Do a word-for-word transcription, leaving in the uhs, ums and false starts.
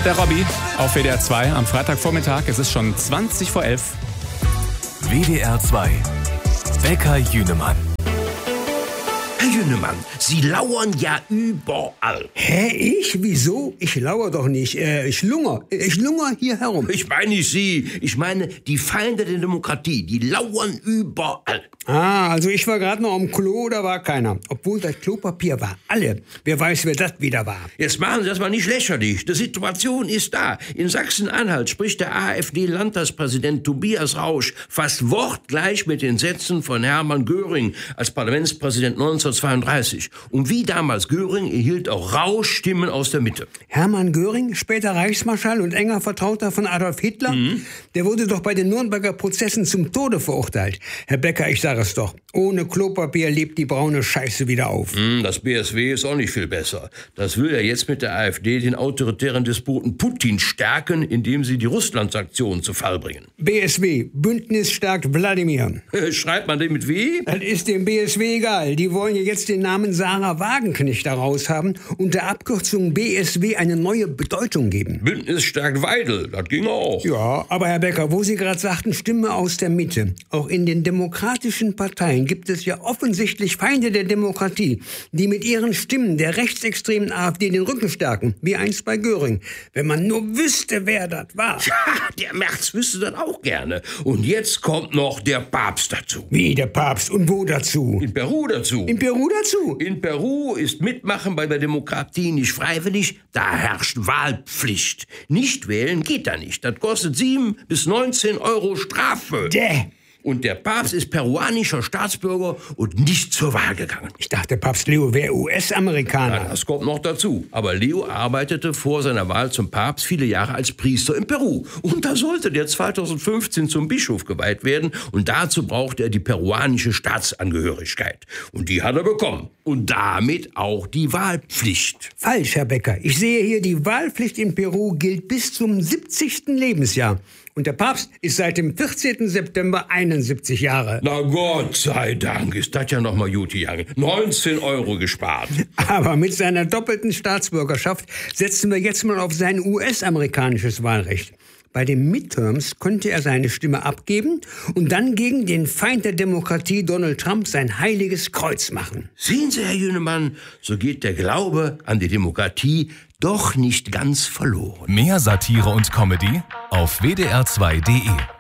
Der Robby auf W D R zwei am Freitagvormittag. Es ist schon zwanzig vor elf. W D R zwei. Bäcker Jünemann. Herr Jünemann, Sie lauern ja überall. Hä, ich? Wieso? Ich lauere doch nicht. Äh, ich lungere. Ich lungere hier herum. Ich meine nicht Sie. Ich meine die Feinde der Demokratie. Die lauern überall. Ah, also ich war gerade noch am Klo, da war keiner. Obwohl das Klopapier war alle. Wer weiß, wer das wieder war. Jetzt machen Sie das mal nicht lächerlich. Die Situation ist da. In Sachsen-Anhalt spricht der AfD-Landtagspräsident Tobias Rausch fast wortgleich mit den Sätzen von Hermann Göring als Parlamentspräsident neunzehnhundertzweiunddreißig. Und wie damals Göring erhielt auch Rausch Stimmen aus der Mitte. Hermann Göring, später Reichsmarschall und enger Vertrauter von Adolf Hitler, mhm. der wurde doch bei den Nürnberger Prozessen zum Tode verurteilt. Herr Becker, ich sage es doch, ohne Klopapier lebt die braune Scheiße wieder auf. Mm, das B S W ist auch nicht viel besser. Das will ja jetzt mit der AfD den autoritären Despoten Putin stärken, indem sie die Russland-Sanktionen zu Fall bringen. B S W, Bündnis stärkt Wladimir. Schreibt man den mit wie? Das ist dem B S W egal. Die wollen ja jetzt den Namen Sarah Wagenknecht daraus haben und der Abkürzung B S W eine neue Bedeutung geben. Bündnis stärkt Weidel, das ging auch. Ja, aber Herr Becker, wo Sie gerade sagten, Stimme aus der Mitte. Auch in den demokratischen Parteien gibt es ja offensichtlich Feinde der Demokratie, die mit ihren Stimmen der rechtsextremen AfD den Rücken stärken, wie einst bei Göring. Wenn man nur wüsste, wer das war. Ja, der Merz wüsste das auch gerne. Und jetzt kommt noch der Papst dazu. Wie der Papst? Und wo dazu? In Peru dazu. In Peru dazu? In Peru ist Mitmachen bei der Demokratie nicht freiwillig, da herrscht Wahlpflicht. Nicht wählen geht da nicht. Das kostet sieben bis neunzehn Euro Strafe. Däh. Und der Papst ist peruanischer Staatsbürger und nicht zur Wahl gegangen. Ich dachte, Papst Leo wäre U S-Amerikaner. Ja, das kommt noch dazu. Aber Leo arbeitete vor seiner Wahl zum Papst viele Jahre als Priester in Peru. Und da sollte der zweitausendfünfzehn zum Bischof geweiht werden. Und dazu brauchte er die peruanische Staatsangehörigkeit. Und die hat er bekommen. Und damit auch die Wahlpflicht. Falsch, Herr Becker. Ich sehe hier, die Wahlpflicht in Peru gilt bis zum siebzigsten Lebensjahr. Und der Papst ist seit dem vierzehnten September einundsiebzig Jahre. Na Gott sei Dank, ist das ja noch mal gut gegangen. neunzehn Euro gespart. Aber mit seiner doppelten Staatsbürgerschaft setzen wir jetzt mal auf sein U S-amerikanisches Wahlrecht. Bei den Midterms könnte er seine Stimme abgeben und dann gegen den Feind der Demokratie Donald Trump sein heiliges Kreuz machen. Sehen Sie, Herr Jünemann, so geht der Glaube an die Demokratie doch nicht ganz verloren. Mehr Satire und Comedy auf W D R zwei punkt de.